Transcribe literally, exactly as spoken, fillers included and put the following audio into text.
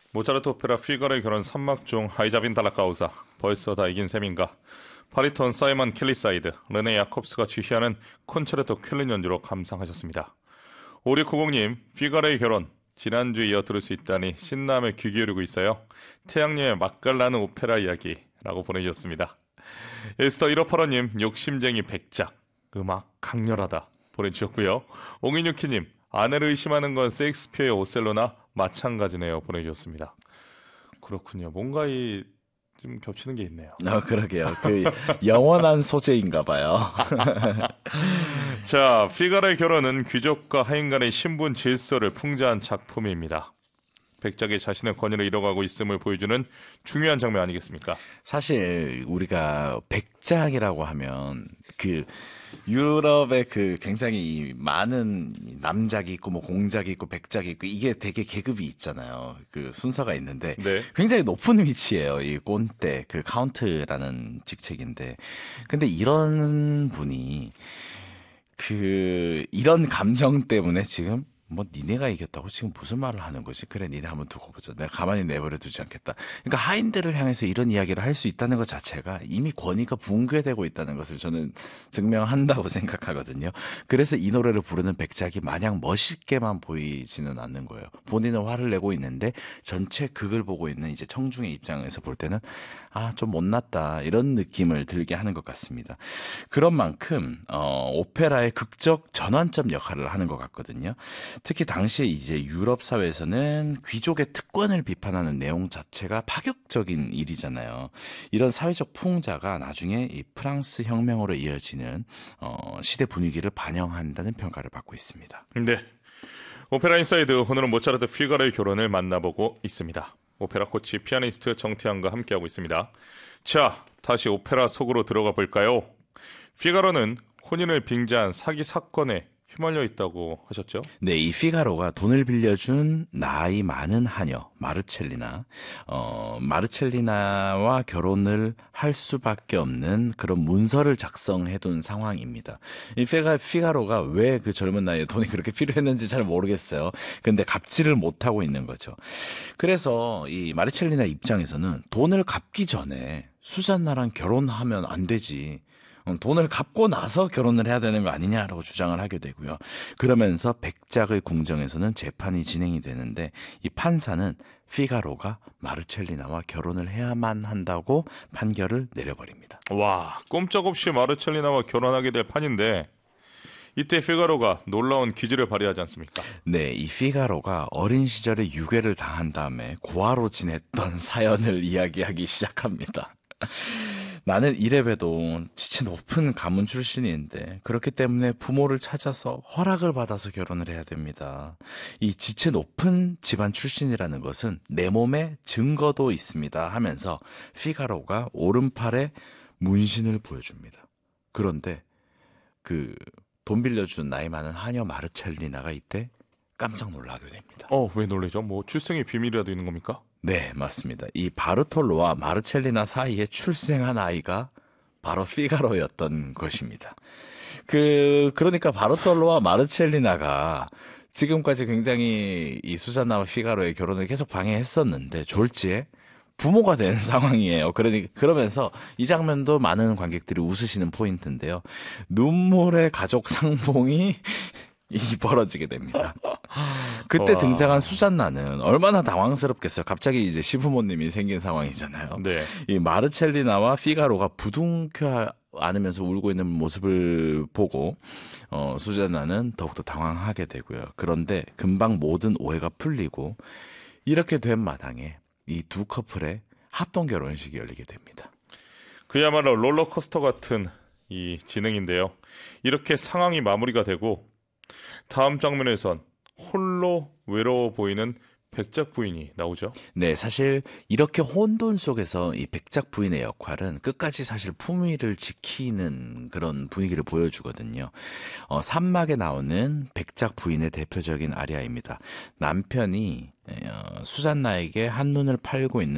모차르트 오페라 피가로의 결혼 삼 막 중 하이자빈 달라카우사 벌써 다 이긴 셈인가. 바리톤 사이먼 켈리사이드, 르네 야콥스가 지휘하는 콘체르토 쾰른 연주로 감상하셨습니다. 오육구공님, 피가로의 결혼 지난주에 이어 들을 수 있다니 신남에 귀 기울이고 있어요. 태양님의 맛깔나는 오페라 이야기라고 보내주셨습니다. 에스터 일오팔오님, 욕심쟁이 백작 음악 강렬하다 보내주셨고요. 옹이뉴키님, 아내를 의심하는 건 세익스피어의 오셀로나 마찬가지네요 보내주셨습니다. 그렇군요. 뭔가 이 좀 겹치는 게 있네요. 어, 그러게요. 그 영원한 소재인가 봐요. 자, 피가로의 결혼은 귀족과 하인 간의 신분 질서를 풍자한 작품입니다. 백작이 자신의 권위를 잃어가고 있음을 보여주는 중요한 장면 아니겠습니까? 사실 우리가 백작이라고 하면 그 유럽의 그 굉장히 많은 남작이 있고 뭐 공작이 있고 백작이 있고 이게 되게 계급이 있잖아요. 그 순서가 있는데 네. 굉장히 높은 위치예요. 이 꼰대 그 카운트라는 직책인데 근데 이런 분이 그 이런 감정 때문에 지금 뭐 니네가 이겼다고 지금 무슨 말을 하는 거지? 그래 니네 한번 두고 보자. 내가 가만히 내버려 두지 않겠다. 그러니까 하인들을 향해서 이런 이야기를 할 수 있다는 것 자체가 이미 권위가 붕괴되고 있다는 것을 저는 증명한다고 생각하거든요. 그래서 이 노래를 부르는 백작이 마냥 멋있게만 보이지는 않는 거예요. 본인은 화를 내고 있는데 전체 극을 보고 있는 이제 청중의 입장에서 볼 때는 아, 좀 못났다 이런 느낌을 들게 하는 것 같습니다. 그런 만큼 어, 오페라의 극적 전환점 역할을 하는 것 같거든요. 특히 당시에 이제 유럽 사회에서는 귀족의 특권을 비판하는 내용 자체가 파격적인 일이잖아요. 이런 사회적 풍자가 나중에 이 프랑스 혁명으로 이어지는 어, 시대 분위기를 반영한다는 평가를 받고 있습니다. 네, 오페라 인사이드 오늘은 모차르트 피가로의 결혼을 만나보고 있습니다. 오페라 코치 피아니스트 정태환과 함께하고 있습니다. 자, 다시 오페라 속으로 들어가 볼까요? 피가로는 혼인을 빙자한 사기 사건에 휘말려 있다고 하셨죠? 네, 이 피가로가 돈을 빌려준 나이 많은 하녀 마르첼리나, 어, 마르첼리나와 결혼을 할 수밖에 없는 그런 문서를 작성해둔 상황입니다. 이 피가, 피가로가 왜 그 젊은 나이에 돈이 그렇게 필요했는지 잘 모르겠어요. 근데 갚지를 못하고 있는 거죠. 그래서 이 마르첼리나 입장에서는 돈을 갚기 전에 수잔나랑 결혼하면 안 되지. 돈을 갚고 나서 결혼을 해야 되는 거 아니냐라고 주장을 하게 되고요. 그러면서 백작의 궁정에서는 재판이 진행이 되는데 이 판사는 피가로가 마르첼리나와 결혼을 해야만 한다고 판결을 내려버립니다. 와, 꼼짝없이 마르첼리나와 결혼하게 될 판인데 이때 피가로가 놀라운 기지를 발휘하지 않습니까? 네, 이 피가로가 어린 시절에 유괴를 당한 다음에 고아로 지냈던 사연을 이야기하기 시작합니다. 나는 이래봬도 지체 높은 가문 출신인데 그렇기 때문에 부모를 찾아서 허락을 받아서 결혼을 해야 됩니다. 이 지체 높은 집안 출신이라는 것은 내 몸에 증거도 있습니다 하면서 피가로가 오른팔에 문신을 보여줍니다. 그런데 그 돈 빌려준 나이 많은 하녀 마르첼리나가 이때 깜짝 놀라게 됩니다. 어, 왜 놀라죠? 뭐 출생의 비밀이라도 있는 겁니까? 네, 맞습니다. 이 바르톨로와 마르첼리나 사이에 출생한 아이가 바로 피가로였던 것입니다. 그, 그러니까 바르톨로와 마르첼리나가 지금까지 굉장히 이 수잔나와 피가로의 결혼을 계속 방해했었는데 졸지에 부모가 된 상황이에요. 그러니, 그러면서 이 장면도 많은 관객들이 웃으시는 포인트인데요. 눈물의 가족 상봉이 이 벌어지게 됩니다. 그때 와. 등장한 수잔나는 얼마나 당황스럽겠어요. 갑자기 이제 시부모님이 생긴 상황이잖아요. 네. 이 마르첼리나와 피가로가 부둥켜 안으면서 울고 있는 모습을 보고 어, 수잔나는 더욱더 당황하게 되고요. 그런데 금방 모든 오해가 풀리고 이렇게 된 마당에 이 두 커플의 합동 결혼식이 열리게 됩니다. 그야말로 롤러코스터 같은 이 진행인데요. 이렇게 상황이 마무리가 되고 다음 장면에선 홀로 외로워 보이는 백작 부인이 나오죠. 네, 사실 이렇게 혼돈 속에서 이 백작 부인의 역할은 끝까지 사실 품위를 지키는 그런 분위기를 보여주거든요. 어, 삼 막에 나오는 백작 부인의 대표적인 아리아입니다. 남편이 어, 수잔나에게 한눈을 팔고 있는